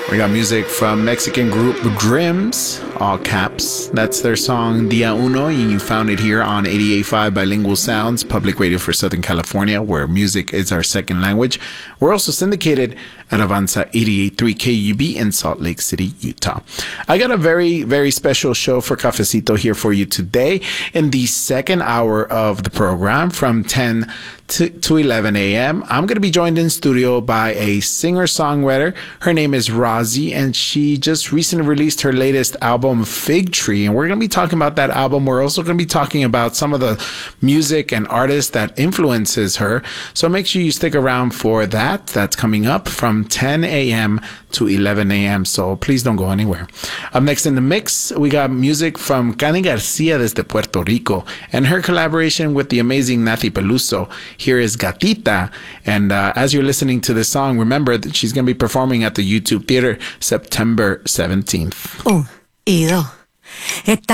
We got music from Mexican group Grims, all caps. That's their song Dia Uno, and you found it here on 88.5 Bilingual Sounds, public radio for Southern California, where music is our second language. We're also syndicated at Avanza 88.3 KUB in Salt Lake City, Utah. I got a very, very special show for Cafecito here for you today in the second hour of the program from 10 to 11 a.m. I'm going to be joined in studio by a singer-songwriter. Her name is Rozzy, and she just recently released her latest album, Fig Tree, and we're going to be talking about that album. We're also going to be talking about some of the music and artists that influences her, so make sure you stick around for that. That's coming up from 10 a.m. to 11 a.m., so please don't go anywhere. Up next in the mix, we got music from Cani Garcia desde Puerto Rico and her collaboration with the amazing Nathy Peluso. Here is Gatita, and as you're listening to this song, remember that she's going to be performing at the YouTube Theater September 17th. Un y dos.